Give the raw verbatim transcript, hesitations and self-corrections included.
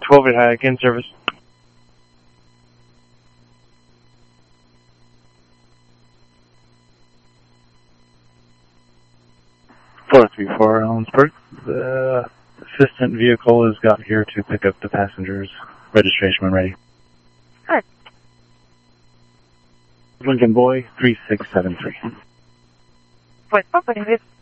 twelve eight high, in service. four three four, Ellensburg. The assistant vehicle has got here to pick up the passengers. Registration when ready. All right. Lincoln Boy, three six seven three. Pues, open it.